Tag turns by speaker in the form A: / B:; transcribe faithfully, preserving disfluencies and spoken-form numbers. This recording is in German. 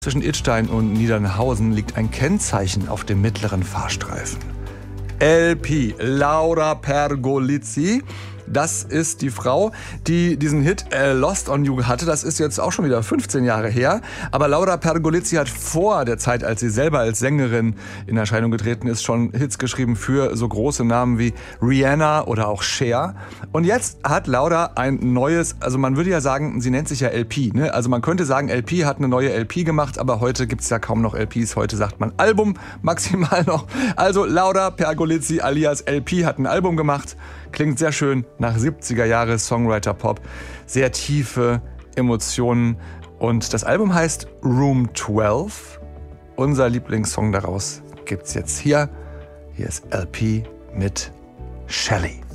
A: Zwischen Idstein und Niedernhausen liegt ein Kennzeichen auf dem mittleren Fahrstreifen. L P, Laura Pergolizzi. Das ist die Frau, die diesen Hit äh, Lost on You hatte. Das ist jetzt auch schon wieder fünfzehn Jahre her. Aber Laura Pergolizzi hat vor der Zeit, als sie selber als Sängerin in Erscheinung getreten ist, schon Hits geschrieben für so große Namen wie Rihanna oder auch Cher. Und jetzt hat Laura ein neues, also man würde ja sagen, sie nennt sich ja L P. Ne? Also man könnte sagen, L P hat eine neue L P gemacht, aber heute gibt es ja kaum noch L Ps. Heute sagt man Album maximal noch. Also Laura Pergolizzi alias L P hat ein Album gemacht. Klingt sehr schön nach siebziger Jahre Songwriter-Pop. Sehr tiefe Emotionen. Und das Album heißt Room zwölf. Unser Lieblingssong daraus gibt's jetzt hier. Hier ist L P mit Shelly.